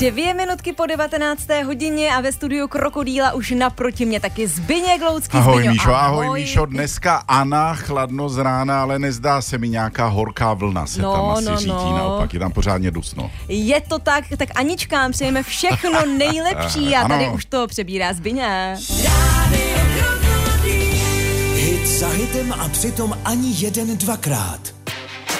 2 minutky po 19. hodině a ve studiu Krokodýla už naproti mě taky Zbyněk Loucký. Ahoj Míšo, ahoj Míšo, dneska Anna, chladno z rána, ale nezdá se mi nějaká horká vlna se tam asi řítí, naopak je tam pořádně dusno. Je to tak Aničkám přejeme všechno nejlepší a tady už to přebírá Zbyněk. Hit za hitem a přitom ani jeden dvakrát.